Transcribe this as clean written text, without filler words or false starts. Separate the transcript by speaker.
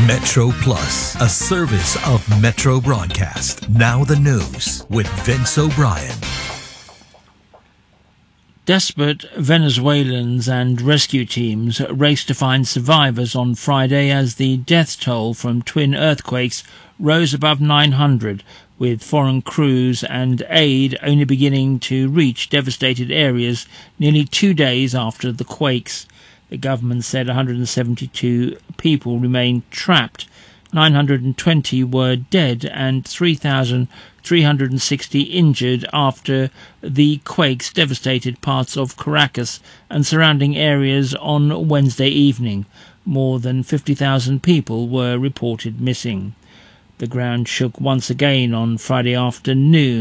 Speaker 1: Metro Plus, a service of Metro Broadcast. Now the news with Vince O'Brien.
Speaker 2: Desperate Venezuelans and rescue teams raced to find survivors on Friday as the death toll from twin earthquakes rose above 900, with foreign crews and aid only beginning to reach devastated areas nearly 2 days after the quakes. The government said 172 people remained trapped, 920 were dead and 3,360 injured after the quakes devastated parts of Caracas and surrounding areas on Wednesday evening. More than 50,000 people were reported missing. The ground shook once again on Friday afternoon.